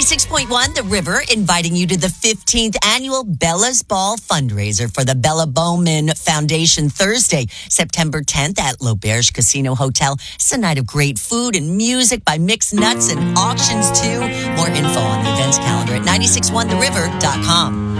96.1 The River, inviting you to the 15th annual Bella's Ball fundraiser for the Bella Bowman Foundation Thursday, September 10th at L'Auberge Casino Hotel. It's a night of great food and music by Mixed Nuts and auctions too. More info on the events calendar at 961theriver.com.